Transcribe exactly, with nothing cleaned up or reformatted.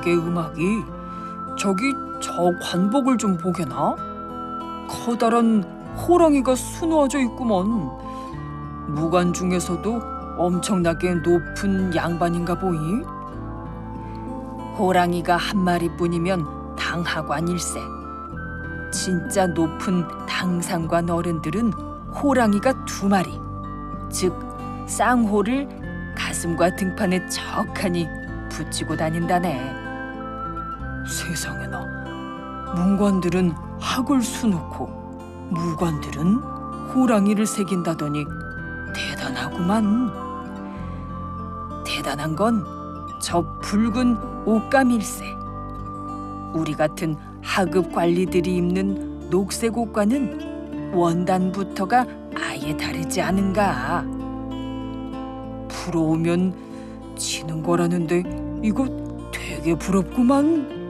세계 음악이 저기 저 관복을 좀 보게나? 커다란 호랑이가 수놓아져 있구먼. 무관 중에서도 엄청나게 높은 양반인가 보이? 호랑이가 한 마리뿐이면 당하관일세. 진짜 높은 당상관 어른들은 호랑이가 두 마리, 즉 쌍호를 가슴과 등판에 척하니 붙이고 다닌다네. 세상에나, 문관들은 학을 수놓고 무관들은 호랑이를 새긴다더니 대단하구만. 대단한 건 저 붉은 옷감일세. 우리 같은 하급 관리들이 입는 녹색 옷과는 원단부터가 아예 다르지 않은가. 부러우면 지는 거라는데 이거 되게 부럽구만.